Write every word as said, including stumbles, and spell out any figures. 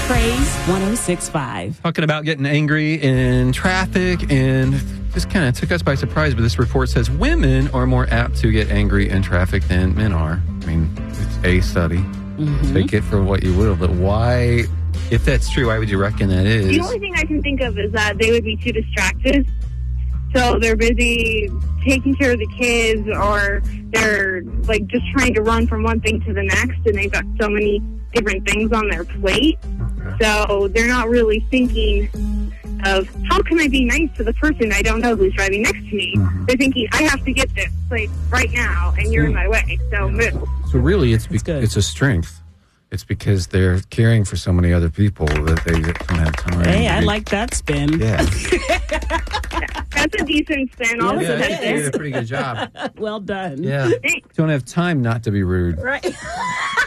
Praise one oh six point five. Talking about getting angry in traffic, and just kind of took us by surprise, but this report says women are more apt to get angry in traffic than men are. I mean, it's a study. Mm-hmm. Take it for what you will, but why, if that's true, why would you reckon that is? The only thing I can think of is that they would be too distracted. So they're busy taking care of the kids, or they're like just trying to run from one thing to the next, and they've got so many different things on their plate. Okay. So they're not really thinking of how can I be nice to the person I don't know who's driving next to me. Mm-hmm. They're thinking, I have to get this place right now, and you're in my way, so yeah. move. So really, it's be- it's a strength. It's because they're caring for so many other people that they don't have time. Hey, I like that spin. Yeah. That's a decent spin. All yeah, of you it did a pretty good job. Well done. Yeah. Don't have time not to be rude. Right.